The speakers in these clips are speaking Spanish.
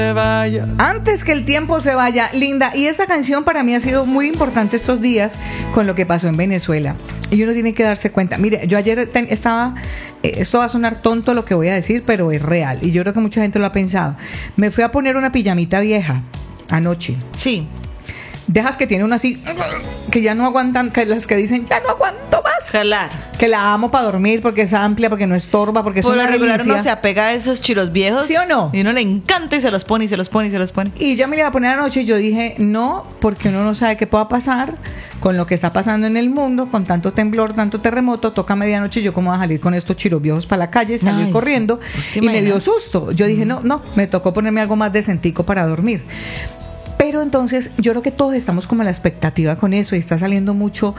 Antes que el tiempo se vaya, Linda. Y esa canción para mí ha sido muy importante estos días con lo que pasó en Venezuela. Y uno tiene que darse cuenta. Mire, yo ayer estaba, esto va a sonar tonto lo que voy a decir, pero es real. Y yo creo que mucha gente lo ha pensado. Me fui a poner una pijamita vieja anoche. Sí. Dejas que tiene una así, que ya no aguantan, que las que dicen, ya no aguanto más. Claro. Que la amo para dormir, porque es amplia, porque no estorba, porque es Por una lo regular delicia. uno se apega a esos chiros viejos. ¿Sí o no? Y uno le encanta y se los pone y se los pone y se los pone. Y yo me la iba a poner anoche y yo dije, no, porque uno no sabe qué pueda pasar con lo que está pasando en el mundo, con tanto temblor, tanto terremoto, toca medianoche y yo cómo voy a salir con estos chiros viejos para la calle, salir Ay, corriendo. ¿usted Y me dio imagina? susto. Yo dije, no, me tocó ponerme algo más decentico para dormir. Pero entonces yo creo que todos estamos como a la expectativa con eso y está saliendo mucho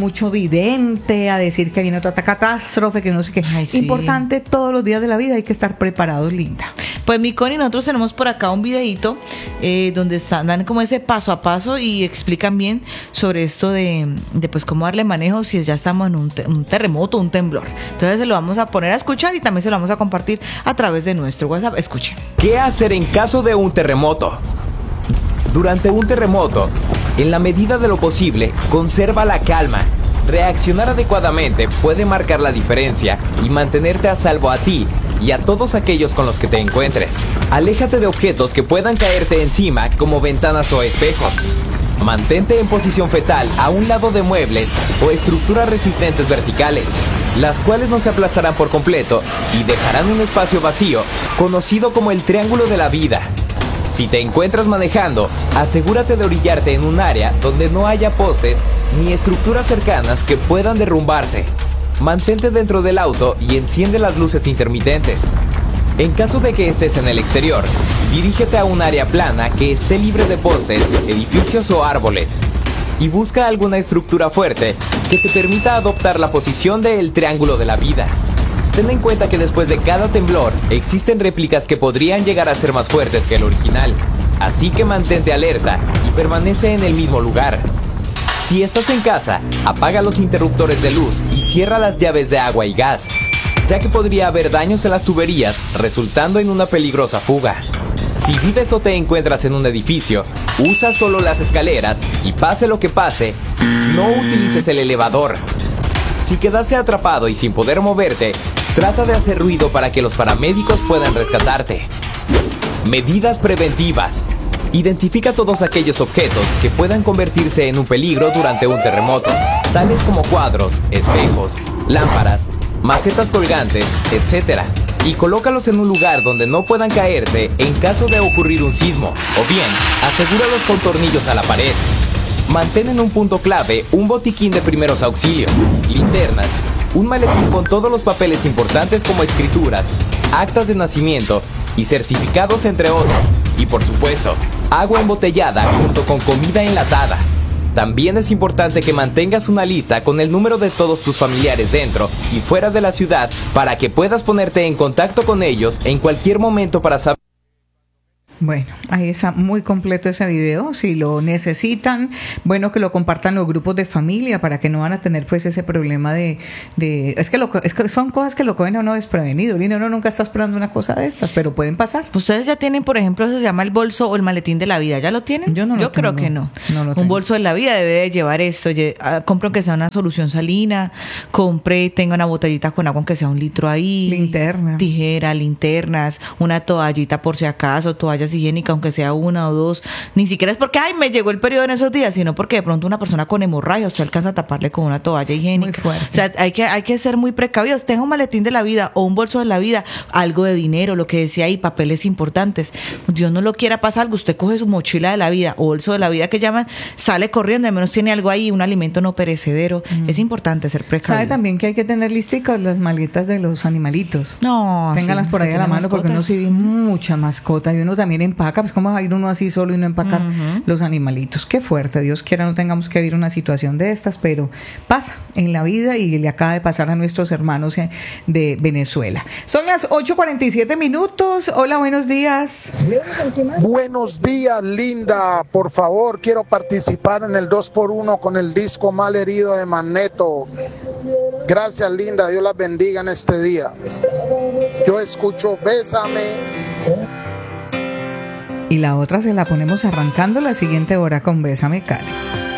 vidente a decir que viene otra catástrofe, que no sé qué. Ay, sí. Importante, todos los días de la vida hay que estar preparados, Linda. Pues mi Connie, nosotros tenemos por acá un videíto donde dan como ese paso a paso y explican bien sobre esto de pues cómo darle manejo si ya estamos en un terremoto, un temblor. Entonces se lo vamos a poner a escuchar y también se lo vamos a compartir a través de nuestro WhatsApp. Escuchen. ¿Qué hacer en caso de un terremoto? Durante un terremoto, en la medida de lo posible, conserva la calma. Reaccionar adecuadamente puede marcar la diferencia y mantenerte a salvo a ti y a todos aquellos con los que te encuentres. Aléjate de objetos que puedan caerte encima, como ventanas o espejos. Mantente en posición fetal a un lado de muebles o estructuras resistentes verticales, las cuales no se aplastarán por completo y dejarán un espacio vacío, conocido como el triángulo de la vida. Si te encuentras manejando, asegúrate de orillarte en un área donde no haya postes ni estructuras cercanas que puedan derrumbarse. Mantente dentro del auto y enciende las luces intermitentes. En caso de que estés en el exterior, dirígete a un área plana que esté libre de postes, edificios o árboles. Y busca alguna estructura fuerte que te permita adoptar la posición del triángulo de la vida. Ten en cuenta que después de cada temblor existen réplicas que podrían llegar a ser más fuertes que el original, así que mantente alerta y permanece en el mismo lugar. Si estás en casa, apaga los interruptores de luz y cierra las llaves de agua y gas, ya que podría haber daños en las tuberías, resultando en una peligrosa fuga. Si vives o te encuentras en un edificio, usa solo las escaleras y pase lo que pase, no utilices el elevador. Si quedaste atrapado y sin poder moverte, trata de hacer ruido para que los paramédicos puedan rescatarte. Medidas preventivas. Identifica todos aquellos objetos que puedan convertirse en un peligro durante un terremoto, tales como cuadros, espejos, lámparas, macetas colgantes, etc. Y colócalos en un lugar donde no puedan caerte en caso de ocurrir un sismo, o bien, asegúralos con tornillos a la pared. Mantén en un punto clave un botiquín de primeros auxilios, linternas, un maletín con todos los papeles importantes como escrituras, actas de nacimiento y certificados, entre otros. Y por supuesto, agua embotellada junto con comida enlatada. También es importante que mantengas una lista con el número de todos tus familiares dentro y fuera de la ciudad para que puedas ponerte en contacto con ellos en cualquier momento para saber. Bueno, ahí está muy completo ese video. Si lo necesitan, bueno, que lo compartan los grupos de familia para que no van a tener pues ese problema de es que son cosas que lo cogen a uno desprevenido. Y uno nunca está esperando una cosa de estas, pero pueden pasar. Ustedes ya tienen, por ejemplo, eso se llama el bolso o el maletín de la vida. ¿Ya lo tienen? Yo no lo creo tengo. que no. No lo Un tengo. bolso de la vida debe de llevar esto. Compre que sea una solución salina, tenga una botellita con agua aunque sea 1 litro ahí. Linterna. Tijera, linternas, una toallita por si acaso, toallas higiénicas aunque sea 1 o 2. Ni siquiera es porque, me llegó el periodo en esos días, sino porque de pronto una persona con hemorragia, usted alcanza a taparle con una toalla higiénica. Muy fuerte. O sea, hay que ser muy precavidos. Tenga un maletín de la vida o un bolso de la vida, algo de dinero, lo que decía ahí, papeles importantes. Dios no lo quiera pasar, usted coge su mochila de la vida o bolso de la vida que llaman, sale corriendo, al menos tiene algo ahí, un alimento no perecedero. Es importante ser precavido. ¿Sabe también que hay que tener listicas las maletas de los animalitos? No, Ténganlas sí, por ahí a la mano porque uno sí ve mucha mascota y uno también empaca. Pues cómo va a ir uno así solo y no empacar los animalitos. Qué fuerte. Dios quiera no tengamos que vivir una situación de estas, pero pasa en la vida y le acaba de pasar a nuestros hermanos de Venezuela. Son las 8:47. Hola, buenos días. Buenos días, Linda. Por favor, quiero participar en el 2x1 con el disco Malherido de Magneto. Gracias, Linda. Dios las bendiga en este día. Yo escucho Bésame. y la otra se la ponemos arrancando la siguiente hora con Bésame Cali.